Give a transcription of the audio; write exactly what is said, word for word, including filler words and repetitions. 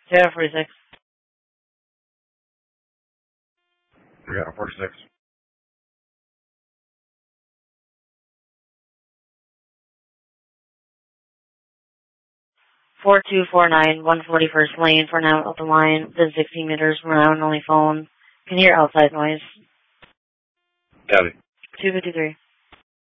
Toyota forty-six. We got a forty-six. four two four nine, one forty-first lane, for now open line, within sixteen meters from now and only phone. Can hear outside noise. Got it. two fifty-three.